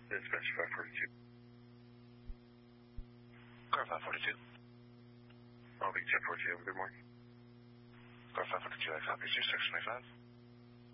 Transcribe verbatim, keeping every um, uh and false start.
Dispatch five forty-two. Car five forty-two. I'll be ten forty-two. Good morning. Car five forty-two, I copy. Your section twenty-five.